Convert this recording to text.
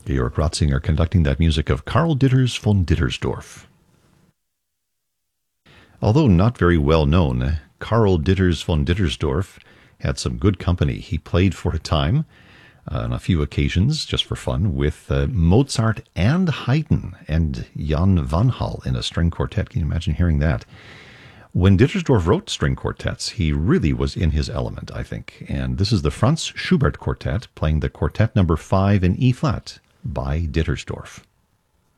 Georg Ratzinger conducting that music of Karl Ditters von Dittersdorf. Although not very well known, Karl Ditters von Dittersdorf had some good company. He played for a time, on a few occasions, just for fun, with Mozart and Haydn and Jan van Hal in a string quartet. Can you imagine hearing that? When Dittersdorf wrote string quartets, he really was in his element, I think. And this is the Franz Schubert Quartet playing the Quartet number 5 in E-flat by Dittersdorf.